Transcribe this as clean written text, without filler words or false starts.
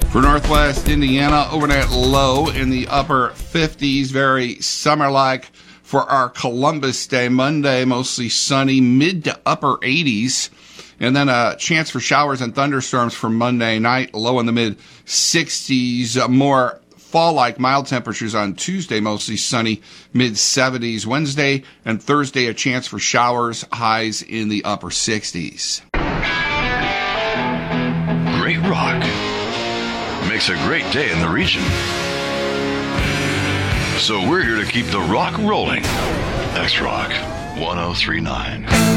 For Northwest Indiana, overnight low in the upper 50s, very summer-like. For our Columbus Day, Monday, mostly sunny, mid to upper 80s. And then a chance for showers and thunderstorms for Monday night, low in the mid 60s. More fall-like mild temperatures on Tuesday, mostly sunny, mid 70s. Wednesday and Thursday, a chance for showers, highs in the upper 60s. Great rock makes a great day in the region. So we're here to keep the rock rolling. X-Rock 1039.